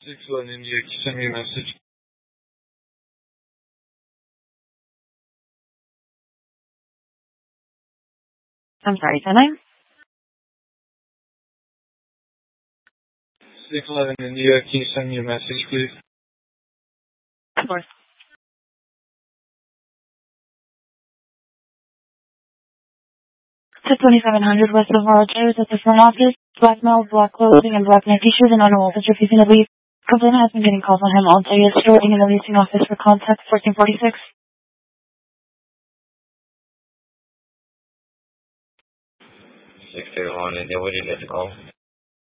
6-1 India, can you send me a message? I'm sorry, can I? 6-11 India, can you send me a message, please? Of course. To 2700 West of Royal Chairs at the front office. Black male, black clothing, and black Nike shoes, and underwear is refusing to leave. Complainant has been getting calls on him all day. Is still waiting in the leasing office for contact 1446. 6-1 India, what did you get the call?